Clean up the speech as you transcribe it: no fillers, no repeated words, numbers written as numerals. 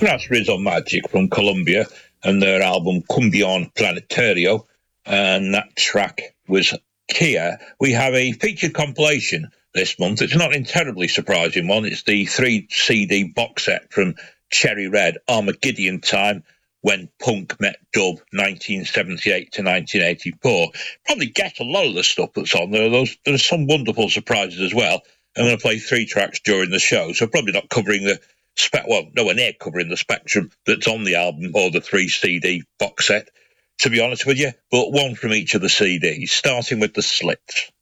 That's Rizzo Magic from Colombia and their album Cumbion Planetario, and that track was Kia. We have a featured compilation this month. It's not a terribly surprising one. It's the 3 CD box set from Cherry Red, Armageddon Time, When Punk Met Dub, 1978 to 1984. Probably get a lot of the stuff that's on there. There's some wonderful surprises as well. I'm going to play 3 tracks during the show, so probably not covering the nowhere near covering the spectrum that's on the album or the 3 CD box set, to be honest with you, but one from each of the CDs, starting with The Slits.